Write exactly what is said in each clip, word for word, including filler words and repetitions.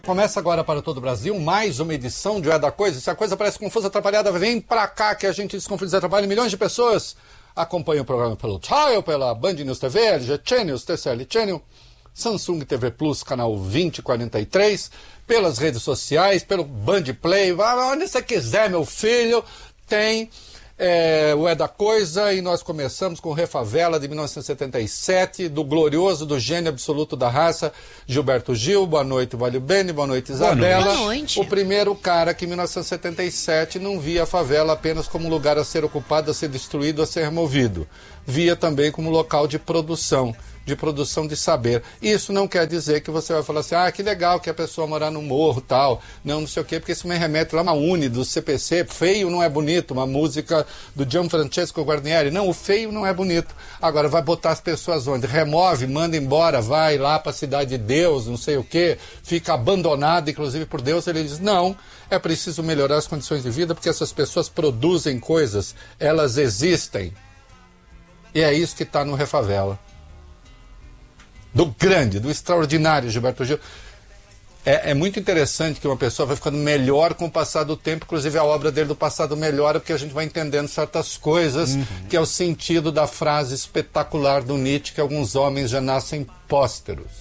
Começa agora para todo o Brasil mais uma edição de O É da Coisa. Se a coisa parece confusa, atrapalhada, vem pra cá que a gente desconfia, desatrapalha. Milhões de pessoas acompanham o programa pelo Tile, pela Band News T V, L G Channels, T C L Channel, Samsung T V Plus, canal vinte e quarenta e três, pelas redes sociais, pelo Band Play, onde você quiser, meu filho, tem é, o É da Coisa, e nós começamos com Refavela de mil novecentos e setenta e sete, do glorioso, do gênio absoluto da raça, Gilberto Gil. Boa noite, Valio Bene, boa noite, Isabela. Boa noite. O primeiro cara que em mil novecentos e setenta e sete não via a favela apenas como um lugar a ser ocupado, a ser destruído, a ser removido. Via também como local de produção, de produção de saber. Isso não quer dizer que você vai falar assim, ah, que legal que a pessoa morar no morro, tal. Não, não sei o quê, porque isso me remete lá a uma Uni do C P C, feio não é bonito, uma música do Gianfrancesco Guarnieri. Não, o feio não é bonito. Agora, vai botar as pessoas onde? Remove, manda embora, vai lá para a Cidade de Deus, não sei o quê, fica abandonado, inclusive por Deus. Ele diz, não, é preciso melhorar as condições de vida, porque essas pessoas produzem coisas, elas existem. E é isso que está no Refavela. Do grande, do extraordinário Gilberto Gil. É, é muito interessante que uma pessoa vai ficando melhor com o passar do tempo, inclusive a obra dele do passado melhora, porque a gente vai entendendo certas coisas, uhum. que é o sentido da frase espetacular do Nietzsche, que alguns homens já nascem pósteros.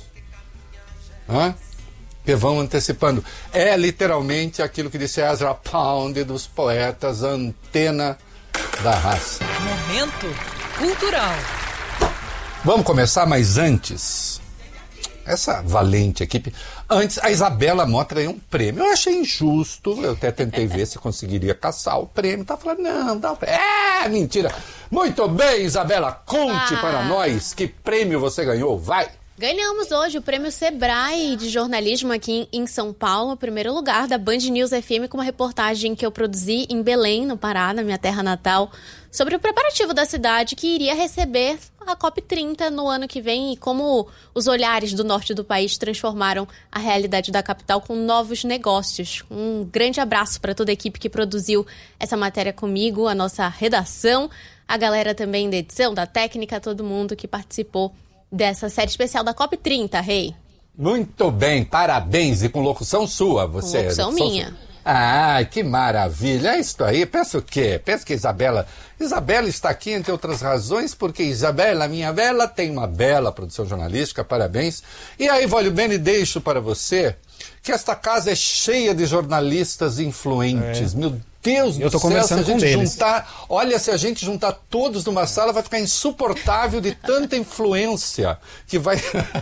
Hã? Que vão antecipando. É literalmente aquilo que disse Ezra Pound dos poetas, a antena da raça. Momento cultural. Vamos começar, mas antes, essa valente equipe, antes a Isabela Mota ganhou um prêmio. Eu achei injusto, eu até tentei ver se conseguiria caçar o prêmio, tá falando, não, dá o prêmio. É, mentira. Muito bem, Isabela, conte ah. para nós que prêmio você ganhou, vai. Ganhamos hoje o prêmio Sebrae de jornalismo aqui em São Paulo, primeiro lugar da Band News F M, com uma reportagem que eu produzi em Belém, no Pará, na minha terra natal, sobre o preparativo da cidade que iria receber a COP trinta no ano que vem e como os olhares do norte do país transformaram a realidade da capital com novos negócios. Um grande abraço para toda a equipe que produziu essa matéria comigo, a nossa redação, a galera também da edição, da técnica, todo mundo que participou dessa série especial da COP trinta, Rei. Muito bem, parabéns, e com locução sua, você. Com locução minha. Sua... Ah, que maravilha, é isso aí. Pensa o quê? Pensa que Isabela... Isabela está aqui, entre outras razões, porque Isabela, minha bela, tem uma bela produção jornalística, parabéns. E aí, Valio Bene, deixo para você que esta casa é cheia de jornalistas influentes. É. Meu Deus do Eu tô céu, conversando se a com gente eles. juntar... Olha, se a gente juntar todos numa sala, vai ficar insuportável de tanta influência que vai...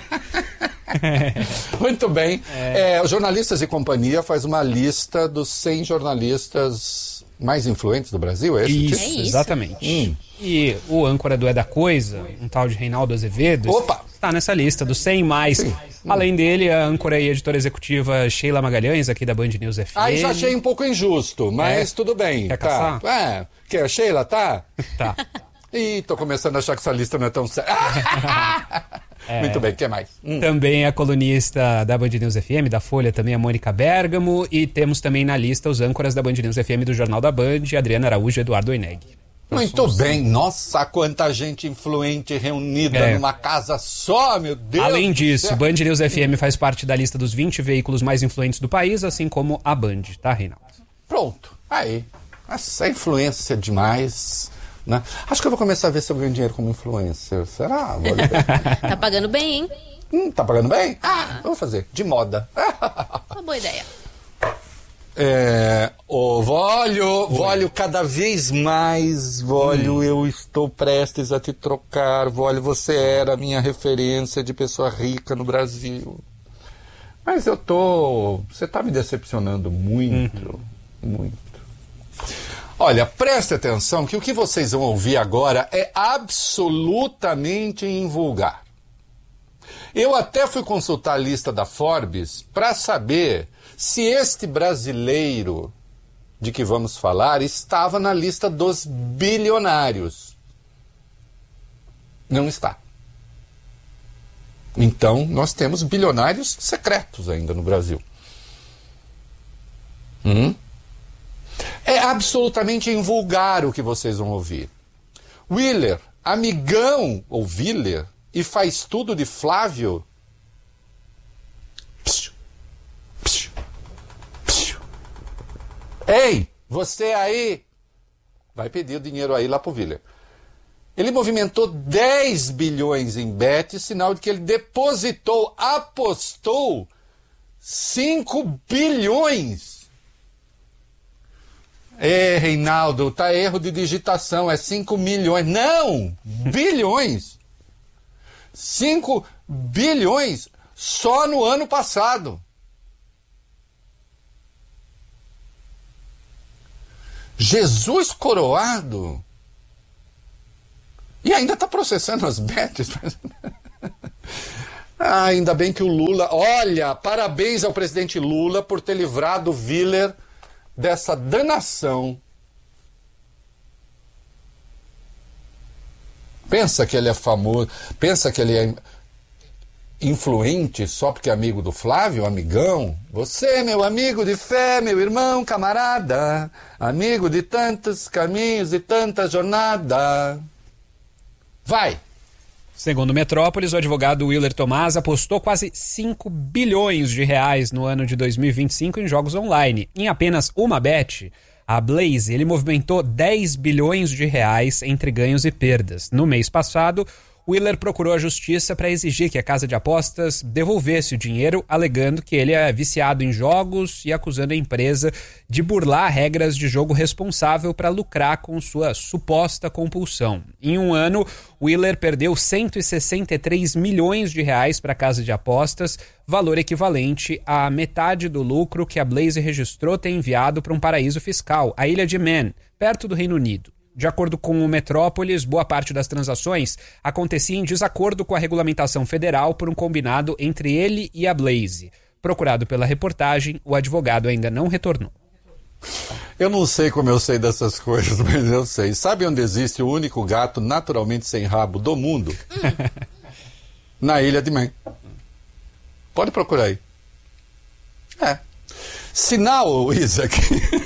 Muito bem. É. É, os Jornalistas e Companhia faz uma lista dos cem jornalistas mais influentes do Brasil, é esse isso, tipo? É isso. Exatamente. Hum. E o âncora do É da Coisa, um tal de Reinaldo Azevedo, Opa! está nessa lista dos cem mais. Sim. Além dele, a âncora e editora executiva Sheila Magalhães, aqui da Band News F M. Aí já achei um pouco injusto, mas é. tudo bem. Quer tá. caçar? É. Quer a Sheila, tá? Tá. Ih, tô começando a achar que essa lista não é tão séria. É. Muito bem, o que mais? Hum. Também a colunista da Band News F M, da Folha, também a Mônica Bergamo. E temos também na lista os âncoras da Band News F M do Jornal da Band, Adriana Araújo e Eduardo Oineg. Muito bem, nossa, quanta gente influente reunida é. numa casa só, meu Deus. Além disso, Band News F M faz parte da lista dos vinte veículos mais influentes do país, assim como a Band, tá, Reinaldo? Pronto, aí. Essa influência demais... Né? Acho que eu vou começar a ver se eu ganho dinheiro como influencer. Será? Tá pagando bem, hein? Hum, tá pagando bem? Ah, vou fazer. De moda. Uma boa ideia. É, ô, Vólio, Vólio, cada vez mais, Vólio, hum. eu estou prestes a te trocar. Vólio, você era a minha referência de pessoa rica no Brasil. Mas eu tô... Você tá me decepcionando muito, uhum. muito. Olha, preste atenção que o que vocês vão ouvir agora é absolutamente invulgar. Eu até fui consultar a lista da Forbes para saber se este brasileiro de que vamos falar estava na lista dos bilionários. Não está. Então, nós temos bilionários secretos ainda no Brasil. Hum? É absolutamente invulgar o que vocês vão ouvir. Willer, amigão, ou Willer, e faz tudo de Flávio. Psiu, psiu. Ei, você aí vai pedir o dinheiro aí lá pro Willer. Ele movimentou dez bilhões em bet, sinal de que ele depositou, apostou cinco bilhões. É, Reinaldo, tá erro de digitação, é cinco milhões. Não, bilhões. cinco bilhões só no ano passado. Jesus coroado. E ainda está processando as bets. Ah, ainda bem que o Lula... Olha, parabéns ao presidente Lula por ter livrado o Willer dessa danação. Pensa que ele é famoso, pensa que ele é influente só porque é amigo do Flávio, amigão. Você, meu amigo de fé, meu irmão, camarada, amigo de tantos caminhos e tanta jornada. Vai! Segundo Metrópolis, o advogado Willer Tomás apostou quase cinco bilhões de reais no ano de dois mil e vinte e cinco em jogos online. Em apenas uma bet, a Blaze, ele movimentou dez bilhões de reais entre ganhos e perdas. No mês passado, Willer procurou a justiça para exigir que a casa de apostas devolvesse o dinheiro, alegando que ele é viciado em jogos e acusando a empresa de burlar regras de jogo responsável para lucrar com sua suposta compulsão. Em um ano, Willer perdeu cento e sessenta e três milhões de reais para a casa de apostas, valor equivalente à metade do lucro que a Blaze registrou ter enviado para um paraíso fiscal, a Ilha de Man, perto do Reino Unido. De acordo com o Metrópolis, boa parte das transações acontecia em desacordo com a regulamentação federal por um combinado entre ele e a Blaze. Procurado pela reportagem, o advogado ainda não retornou. Eu não sei como eu sei dessas coisas, mas eu sei. Sabe onde existe o único gato naturalmente sem rabo do mundo? Na Ilha de Man. Pode procurar aí. É. Sinal, Isaac...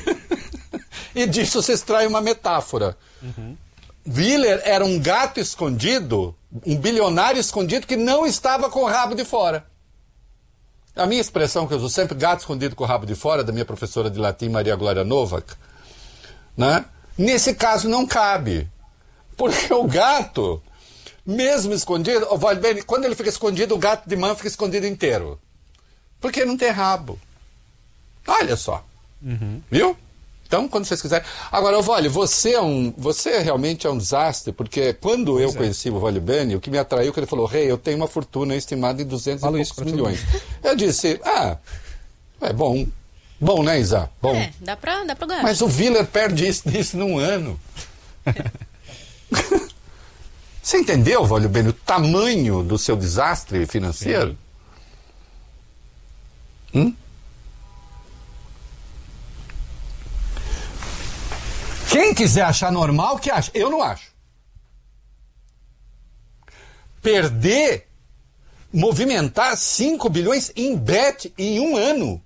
E disso se extrai uma metáfora. Uhum. Willer era um gato escondido, um bilionário escondido que não estava com o rabo de fora. A minha expressão que eu uso sempre, gato escondido com o rabo de fora, da minha professora de latim, Maria Glória Novak, né? Nesse caso não cabe. Porque o gato, mesmo escondido, quando ele fica escondido, o gato de mão fica escondido inteiro. Porque não tem rabo. Olha só. Uhum. Viu? Então, quando vocês quiserem... Agora, olha, você, é um, você realmente é um desastre, porque quando eu conheci o Vale Bene, o que me atraiu, que ele falou, rei, hey, eu tenho uma fortuna estimada em duzentos Falo e poucos milhões. Eu disse, ah, é bom. Bom, né, Isa? Bom. É, dá pra, dá pra ganhar. Mas o Willer perde isso, isso num ano. Você entendeu, Vale Bene, o tamanho do seu desastre financeiro? Hum? Quem quiser achar normal, que acha. Eu não acho. Perder, movimentar cinco bilhões em bet em um ano.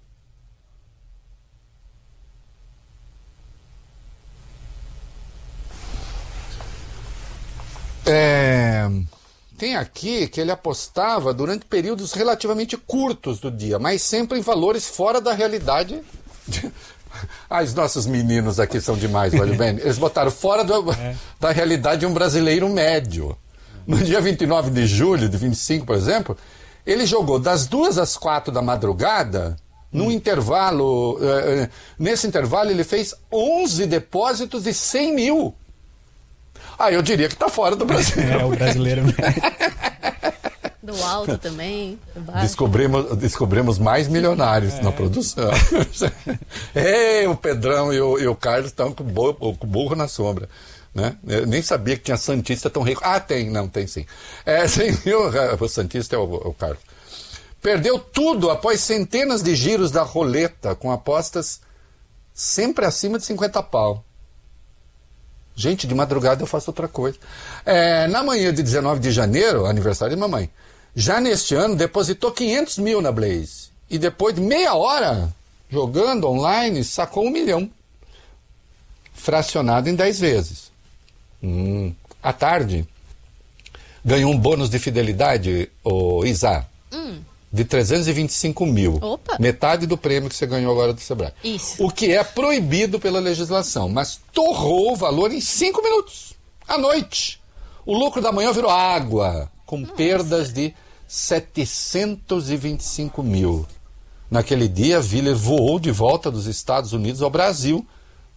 É, tem aqui que ele apostava durante períodos relativamente curtos do dia, mas sempre em valores fora da realidade. Ah, os nossos meninos aqui são demais, vale bem. Eles botaram fora do, é. da realidade de um brasileiro médio. No dia vinte e nove de julho de vinte e cinco, por exemplo, ele jogou das duas às quatro da madrugada, num hum. intervalo. Uh, nesse intervalo, ele fez onze depósitos de cem mil. Ah, eu diria que está fora do Brasil. É, o brasileiro médio. Do alto também, do baixo. Descobrimos, descobrimos mais milionários é. na produção. Ei, o Pedrão e o, e o Carlos estão com o burro, burro na sombra. Né? Eu nem sabia que tinha Santista tão rico. Ah, tem, não, tem sim. É, sim o, o Santista é o, o Carlos. Perdeu tudo após centenas de giros da roleta, com apostas sempre acima de cinquenta pau. Gente, de madrugada eu faço outra coisa. É, na manhã de dezenove de janeiro, aniversário de mamãe, já neste ano depositou quinhentos mil na Blaze. E depois de meia hora, jogando online, sacou um milhão. Fracionado em dez vezes. Hum, à tarde, ganhou um bônus de fidelidade, o Isa. Hum. de trezentos e vinte e cinco mil. Opa. Metade do prêmio que você ganhou agora do Sebrae. Isso. O que é proibido pela legislação, mas torrou o valor em cinco minutos, à noite. O lucro da manhã virou água, com Nossa. perdas de setecentos e vinte e cinco mil. Naquele dia, Willer voou de volta dos Estados Unidos ao Brasil,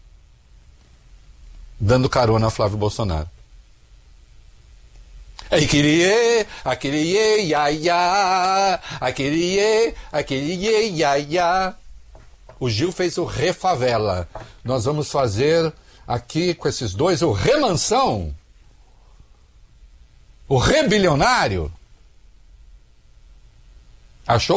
dando carona a Flávio Bolsonaro. Aquele aquele ia ia, aquele aquele ia ia. O Gil fez o Refavela. Nós vamos fazer aqui com esses dois o Remansão, o Rebilionário. Achou?